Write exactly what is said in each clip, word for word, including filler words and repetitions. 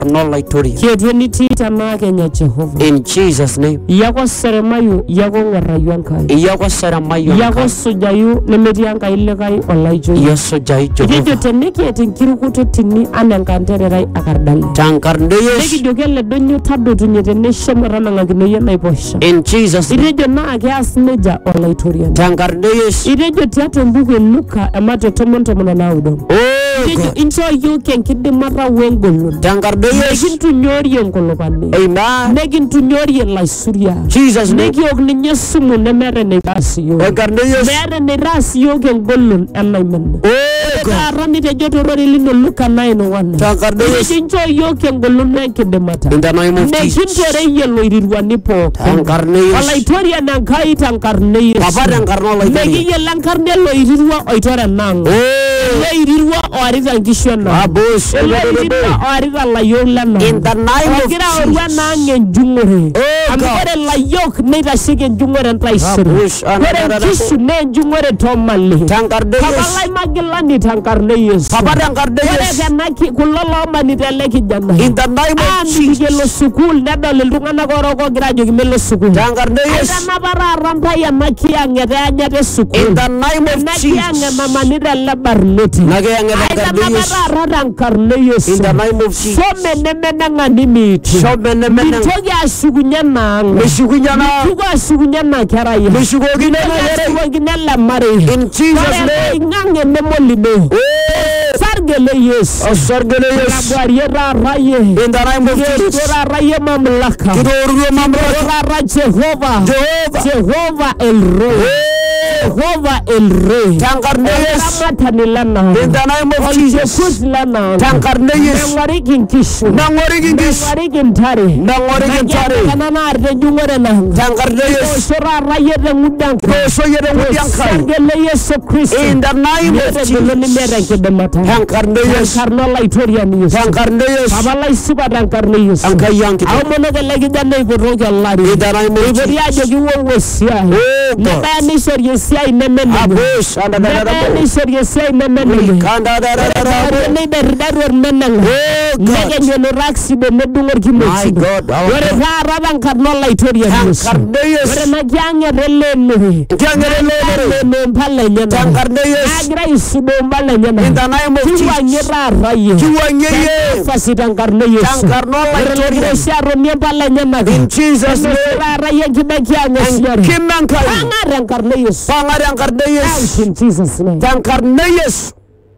Laitorian. Kietweniti tama Kenya Jehovah. In Jesus' name. Yako seremayu yako ngarayuankai. Yako seremayu. Yako sujayu nemetiankai lekai olaijo. Yaso jai Jehovah. Ikijo teneki etin kirukuto tini anenkantererai akardali. Tankarneyes. Ikijo kele donyo tado tunye tenesho meranangakinoye naiposha. In Jesus' name. Ikijo naa keas neja olaitorian. Tankarneyes. Ikijo tiato mbuku Luka emato tomon tomon naudo. Oh God. Incho yuke nkidimata wengolon. Tankarneyes. Negintu nyori enkolopani. Amen. Negintu nyori laisuria. Jesus name. Neki ok ninye sumu nemere neirasi yo. Tankarneyes. Mere neirasi yo kengolon enaimen. Oh God. Arani te jotorori lino Luka nine one. Tankarneyes. Incho yo kengolon nekidimata. In the name of Jesus. Negintore yelo irirwani po. Tankarneyes. Olaitoria nankai Tankarneyes. Papa Tankarno Laitorian. Negi yelankarne lo irirwa oitore nang. Oh. Lo irirwa oarita nkishona. Abos. Lo irirwa oarita layok lana. In the name of Kira Jesus. orwa nange njungore. Oh God. Amore layok neita shike njungore ntaisiri. Abos. Kore kishu ne njungore tomali. Tankarneyes. Kabalai magilani Tankarneyes. Papa Tankarneyes. Kore kanaki kulolo mani tele kijana. In the name of Jesus. Kelo sukul nedol iltung'anak oroko gira ajoki melo sukul. Tankarneyes. Aitana bara rampai emakiang'e teanyate sukul. In the name of Jesus. Nakiang'e mamanita ele barnoti. Nakiang'e Aitana Tankarneyes. bara Tankarneyes. In the name of Jesus. Some nemenang'ani miiti. Some nemenang. Mitoki ashukunye naang'. Mishukunya na. Mituko ashukunye na kerai. Mishukokine na kerai. Mishukokine le marei. In Jesus' name. Ing'ang'e nemolino. Sargele Yesu. Oh, sargele Yesu. Rabwarie raraye. In the name of Jesus. Raraye mamlaka. Kidoruye mamlaka. Rara Jehovah. Jehovah. Jehovah El Roi. Jehovah El Roi. Tankarneyes. Ramatani lana. In the name of Jesus. Lana. Tankarneyes. Nangwariki nkishu. Nangwariki nkishu. Nangwariki ntare. Nangwariki ntare. Kanana arde njungore na. Tankarneyes. Shora rayede ngudanka. Koso yede ngudanka. Sargele Yesu Kristo. In the name of Jesus. Tankarneyes. Tankarno Laitorian Yesu. Tankarneyes. Abala isuba Tankarneyes. Ankayanki. Aumono ke lagi jana iboroke Allah. In the name of Jesus. Iboria jogi wo wosia. Oh God. Naba ni seriesia inemene. Abos. Anda da da da. Naba ni seriesia inemene. Kanda da da da da. Ni berdaru menang. Oh God. Nege nyono raksi be medungor My kimochi. God. Wore rara Tankarno Laitorian Yesu. Tankarneyes. Wore nakiange releno. Kiange releno. Releno mpale nyana. Tankarneyes. Agra isubo mpale nyana. In the name of Jesus. Kiwanyira raye. Kiwanyeye. Fasi Tankarno Yesu. Tankarno Laitorian. Sharo mpale nyana. In Jesus' name. Raye kibekiange siari. Kimankai. Panga Tankarno Yesu. Panga Tankarneyes. In Jesus' name. Tankarneyes.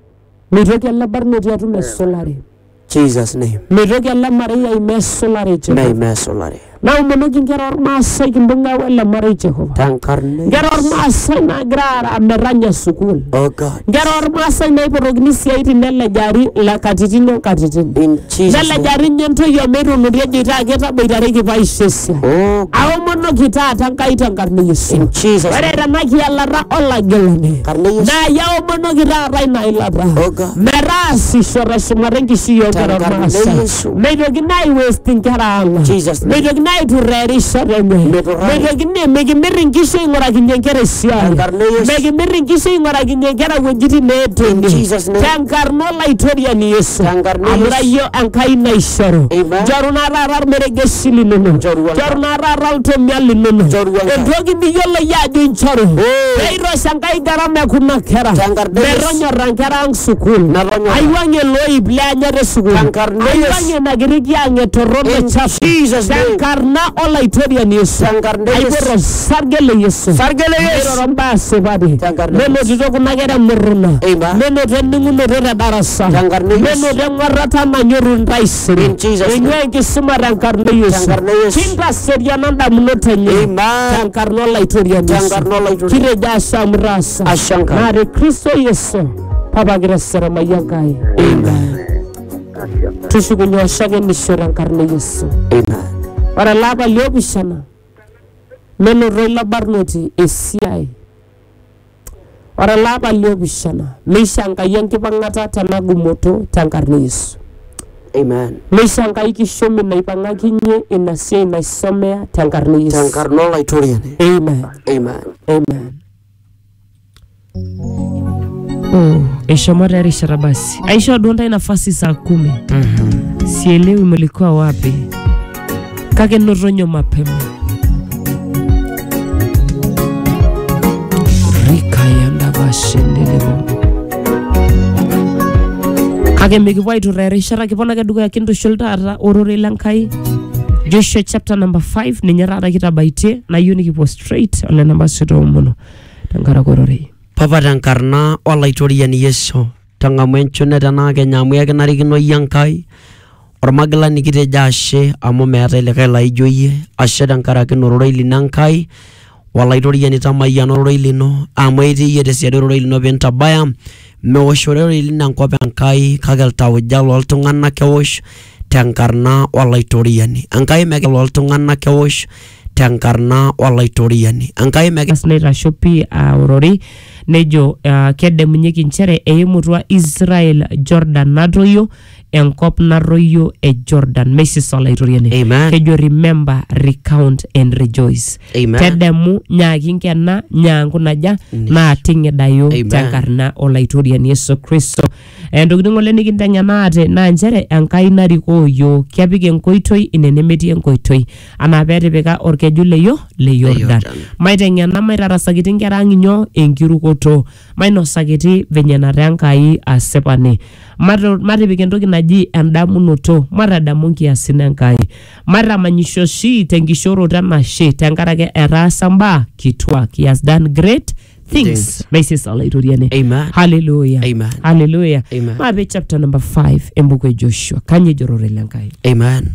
Mitoki alla barnoti atume solari. Jesus' name. Mitoki alla Maria ime solari. May me solari. Na umonoki ngera ormaasai kimbunga wala Maria Jehovah. Tankarneyes. Ngera ormaasai na grara ameranya sukul. Oh God. Ngera ormaasai na iporogni siaiti nela jari la katitino katitini. In Jesus' nela name. jari nyento yomeru nuria jita ageta baitare kipaishesia. Oh God. Aomono kita tankai Tankarneyes. In Jesus' Were name. ramaki alla ra ola gelani. Tankarneyes. Na yaomono kita raina ilabra. Oh God. Merasi shora shumarengi shiyo ngera ormaasai. Tankarneyes. Medogi nai wasting keranga. Jesus' name. Medogi nai tureri sharenge. Medogi ne megi miringisho ingora kinyengere siya. Tankarneyes. Megi miringisho ingora kinyengere wajiti neto. In Jesus' name. Tankarno Laitorian Yesu. Tankarneyes. Amra yo ankai na isharo. Amen. Jaruna rarar meregeshili nono. Jaruwa. Jaruna rarar utomiali nono. Jaruwa. Endogi ni yolo yajo incharo. Eiro shankai garame kuna kera. Tankarneyes. Meronyo rankera ang sukul. Naronyo. Aiwange loi bleanya de sukul. Tankarneyes. Aiwange nagiriki ange torono In chafu. Jesus' name. Tankarna Olaitorian Yesu. Tankarneyes. Aiboro sargele Yesu. Sargele Yesu. Aiboro mba sebadi. Tankarneyes. Meno tito kunagera muruna. Amen. Meno teningu notera darasa. Tankarneyes. Meno tengwarata manyoru ndaisiri. In Jesus' name. Inywe kisuma Tankarneyes. Tankarneyes. Kinta seriananda mnotenye. Amen. Tankarno Olaitorian Yesu. Tankarno Laitorian. Kireja ashamrasa. Ashanka. Nare Kristo Yesu. Papa grasera mayangai. Amen. Tushukunyo shage nisho Tankarno Yesu. Amen. Ora laba liobishana. Meno roila barnoti esiai. Ora laba liobishana. Mishanga yanki bangata tanagu moto Tankarno Yesu. Amen. Mishanga ikishomi na ipangakinye inasia inaisomea Tankarno Yesu. Tankarno Laitorian. Amen. Amen. Amen. Oh, eshomo erishata basi. Aisho duo ntai nafasi saa kumi. Mhm. Sielewi mlikuwa wapi. Kake notonyo mapema. Rika yanda bashendelebo. Kake mikipuo aiturra erishata kipona ake dukuya kintushul taata orore lenkai. Joshua chapter number five ninye taata kitabaitie nayieu nikipuo straight ole namba sitomono tenkaraki ororei. Papa tenkarna olaitoriani Yesu tang'amu enchune tenaa Kenya amu ekinarikino iyie Enkai ormagilani kitejo ashe amu meetai likae laijo iyie ashe tenkaraki ororei lino Enkai olaitoriani tamayian ororei lino amu etii iyie tesiadi ororei lino piintabaya meoshore ororei lino enkop Enkai kake iltauja loltung'anak ewosh tenkarna olaitoriani Enkai megel oltung'anak ewosh tenkarna olaitoriani Enkai megel naitasho pii ororei nejo uh, kedemunyeki nchere eimutua Israel Jordan natoyio enkop naroyio e Jordan mesis olaitoriani. Amen. Kejo remember, recount and rejoice. Amen. Tedemu nyaaki nkena nyaangu naja naa tingidayo tenkarna olaitoriani Yesu Kristo. Entokitin ng'ole nikinteng'ena ate naa nchere Enkai narikoo yiok kepik enkoitoi ine nemetii enkoitoi anaa peetipika orkeju leyo le Jordan. Maiteng'ena maitarasakiti nkera ang' inyoo enkirukoto mainosakiti venye nataa Enkai asipani. Matipik entoki naji endamunoto matadamu nkiasin Enkai. Matamanyisho shi tenkishoroto enashe tenkaraki etaasa mbaa kituak. He has done great things. Basis olaitoriani. Amen. Hallelujah. Amen. Hallelujah. Amen. Mabe chapter number five embuku e Joshua. Kanye jorore lenkai. Amen.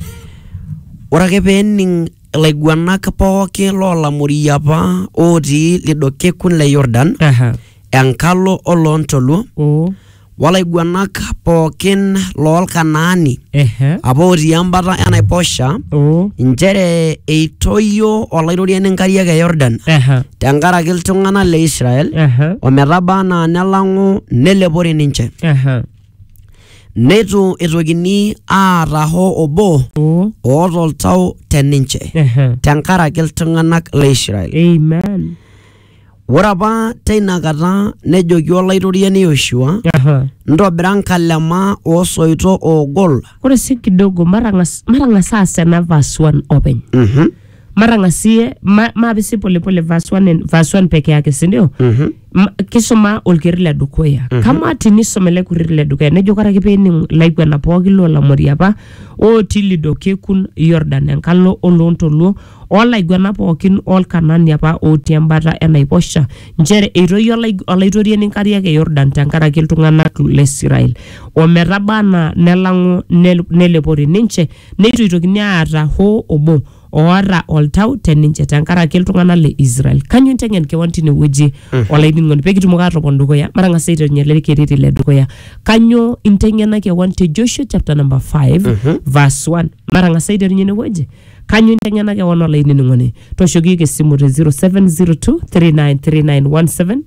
Ore ake peening ilaiguanak pookin loolamuri apa otii lido kekun le Jordan Aha. enkalo oloontoluo Oh. walaiguanak pookin loolkanaani Ehe. apa otii embata enaiposha Oh. nchere eitoyio olaitoriani nkariak e Jordan Aha. tenkaraki iltung'anak le Israel Aha. ometaba anaa nelang'u nelepori ninche Aha. neitu etokini aata hoo obo Oh. oota oltau teninche Aha. tenkaraki iltung'anak le Israel. Amen. Ore apa teina kata nejoki olaitoriani Yoshua Aha. ntobira nkalema oosoito oogol. Ore si kidogo marang'as marang'as aas ena verse one openy. Mhm. Marang'asie ma mapisi pole pole verse one and verse one peke yake si ndio? Mhm. Kisoma olkerri le dukuya. Kama tinisoma ele kerri le dukuya nejo karaki peening laiguana pookin loolamuri apa otii lido kekun Jordan enkalo oloontoluo olaiguana pookin olkanani apa otii embata enaiposha nchere eitoyio olaitoriani nkariak e Jordan tenkaraki iltung'anak le Israel ometaba anaa nelang'u nelepori ninche neitu itokini aata hoo obo oota oltau teninche tenkaraki iltung'anak le Israel. Kanyo inteng'en kewan tinewueji olainining'oni pekitumoki aatopon dukuya marang'asa aiterunye ele kereti le dukuya. Kanyo inteng'ena kewan te Joshua chapter number five verse one marang'asa aiterunye inewueji. Kanyo inteng'ena kewan olainining'oni toshoki yiok esimu te zero seven zero two three nine three nine one seven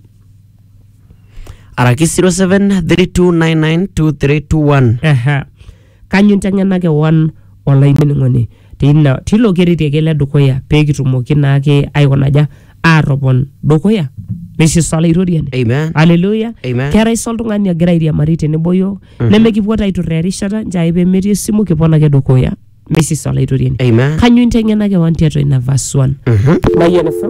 araki zero seven three two nine nine two three two one. Aha. Kanyo inteng'ena kewan olainining'oni tina tilo kereti ake le dukuya pekitumoki naake aikonaja aatopon dukuya mesis olaitoriani. Amen. Hallelujah. Amen. Kerai sa oltung'ani ogira airiamari tenebo yiok nemekipuo aiturraa erishata nchai pemetii esimu kipon ake dukuya mesis olaitoriani. Amen. Kanyo inteng'ena kewan tiatua ina verse one. Mhm. Mayian F M.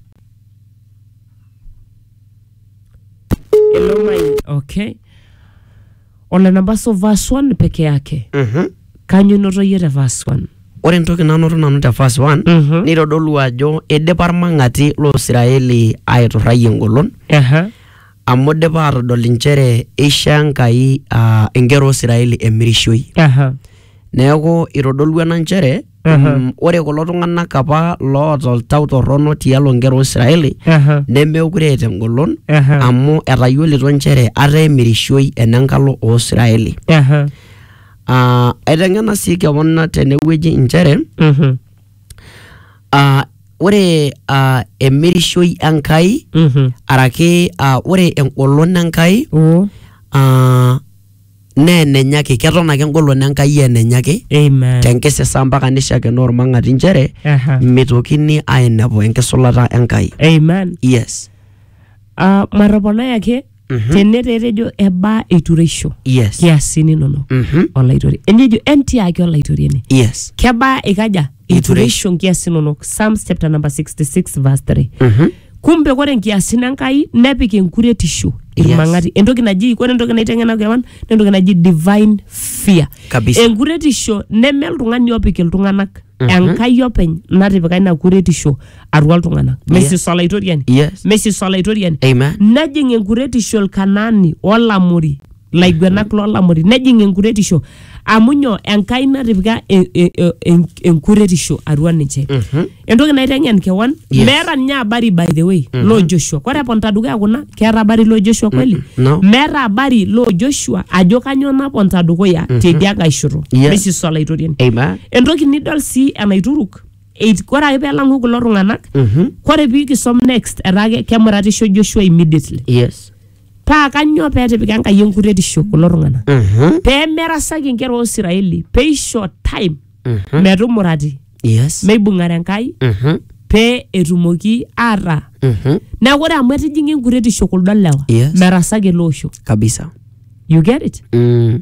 Hello Mayian. Okay. Ole namba so verse one peke yake. Mhm. Kanyo inoto yie te verse one. Ore entoki nanoto nanu te verse one Mhm. neitodolu ajo eidipa irmang'ati loosiraeli aiturrai engolon Aha. amu idipa aatodol nchere eishaa Enkai uh, inkera oosiraeli emirishoi. Aha. Neeku eitodolu ena nchere mm, ore kulo tung'anak apa loota oltau torrono tialo nkera oosiraeli Aha. nemeekure eeta engolon Aha. amu etayiolito nchere ata emirishoi enenkalo oosiraeli. Aha. Uh, aiteng'ena sii kewon tenewueji nchere Mhm. uh, ore uh, emirishoi Enkai Mhm. araki uh, ore engolon Enkai Oh. uh, nee enenye ake keton ake engolon Enkai enenye ake Amen. tenkisisa mpaka nishakenoo irmang'ati nchere Aha. mitokini ainepu enkisulata Enkai. Amen. Yes. Uh, matoponai ake Mhm. tenetejo eba eituresho Yes. kiasini inonok Mhm. olaitori enejo entiaki olaitoriani Yes. keba ikaja eituresho nkiasin inonok Psalms chapter number sixty-six verse three. Mhm. Kumbe kore nkiasin Enkai nepik enkuretisho irmang'ati entoki naji kore entoki naiteng'ena kewan nentoki naji divine fear Kabisa. enkuretisho neme oltung'ani opik iltung'anak Mhm. Enkai openy natipika ina kuretisho atua iltung'anak Yes. mesis olaitoriani Yes. mesis olaitoriani Amen. nejing enkuretisho ilkanaani olamuri laiguanak lolamuri nejing enkuretisho amu nyoo Enkai natipika e- e- e- en- enkuretisho atua ninche Mhm. entoki naiteng'en kewan Yes. meeta ninye habari by the way lo Joshua kore eponta dukuya kuna keeta habari lo Joshua kweli No. meeta habari lo Joshua ajo kanyo naponta dukuya teidiakai shoto Yes. mesis olaitoriani Amen. entoki nidol sii enaituruk eit- kore ake peelang'u kulo tung'anak Mhm. kore piikisom next etaa ke- kemuratisho Joshua immediately Yes. paa kanyo peetipika Enkai enkuretisho kulo tung'anak Mhm. peemerasaki inkera oisiraeli peisho time Mhm. metumurati Yes. meibung'are Enkai Mhm. pee etumoki aata Mhm. neeku ore amu etijing'a enkuretisho kuldo lewa Yes. merasaki ele osho Kabisa. you get it Mm.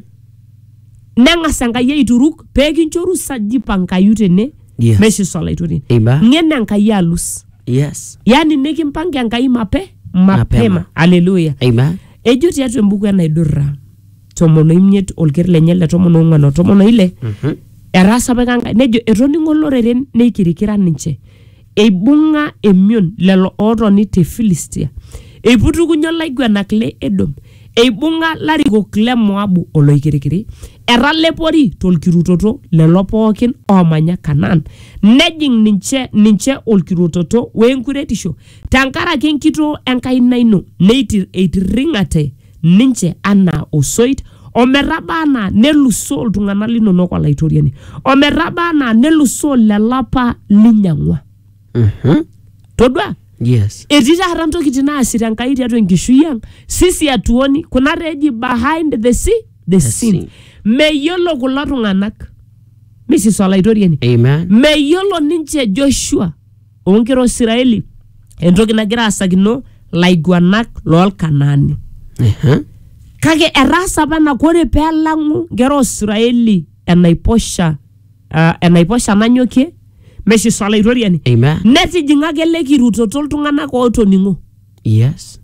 neng'as Enkai aituruk pee kinchoru sajipankayu tene Yes. mesis olaitoriani Amen. ng'en Enkai alus Yes. yani nikimpanga Enkai mape Mapema. mapema haleluya Amen. ejo tiatua embuku enaidurra tomon oimiet olker lenye le tomon ong'uan o tomon oile Mhm. etaasa apa Enkai nejo etoning'o oloreren neikirikira ninche eibung'a emion lelo ootoni te Filistia eiputukunye olaiguanak le Edom eibung'a larikok le Moabu oloikirikiri etalepori tolkirutoto lelo pookin oomanya Kanaan nejing ninche ninche olkirutoto wenkuretisho tenkaraki enkitoo enkaina ino neitir eitirring'ate ninche anaa osoit ometaba anaa nelusoo iltung'anak linonok olaitoriani ometaba anaa nelusoo lelapa linyang'ua Mhm. todua Yes. etii taata ntokitin naasita Enkai tiatua enkishui ang sisi atuoni kuna reji behind the sea, the, the scene scene. meyiolo kulo tung'anak misis olaitoriani Amen. meyiolo ninche Joshua onkera Israeli entoki nagira aasakino laiguanak loolkanaani Mhm. kake etaasa apa na kore peelang'u nkera Israeli enaiposha uh, enaiposha nanyokie mesis olaitoriani Amen. netijing'aki ele kirutoto iltung'anak ootoning'o Yes.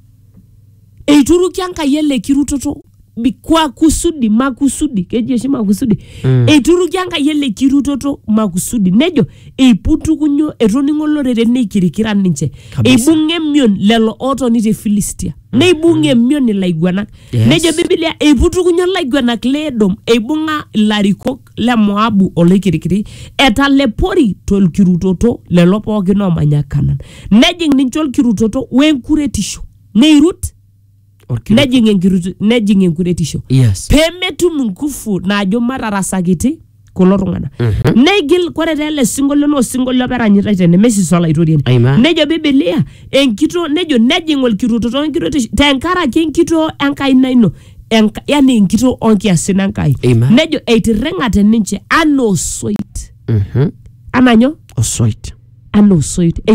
eituruki Enkai ele kirutoto bi- kwa kusudi makusudi keji oshi makusudi Mm. eituruki Enkai ele kirutoto makusudi nejo eiputukunyo etoning'o oloreren neikirikira ninche Kabisa. eibung'a emion lelo ootoni te Filistia neibung'a emion ilaiguanak Yes. nejo Biblia eiputukunyo ilaiguanak le Edom eibung'a ilarikok le Moabu oloikirikiri etalepori tolkirutoto lelo pookin oomanya Kanaan nejing ninche olkirutoto wenkuretisho neirut Orkiru- nejing enkiruto nejing enkuretisho Yes. peemetum nguvu naajo matarasakiti kulo tung'anak Mhm. neigil kore taa ele sinkolio naa osinkolio apa eranyitai tene mesis olaitoriani Amen. nejo Biblia enkitoo nejo nejing olkirutoto wenkirutoto tenkaraki enkitoo enkaina ino enka, yani enkitoo onkiasin Enkai Amen. nejo eitirring'ate ninche anaa osoit Mhm. anaa nyoo Osoit. anaa osoit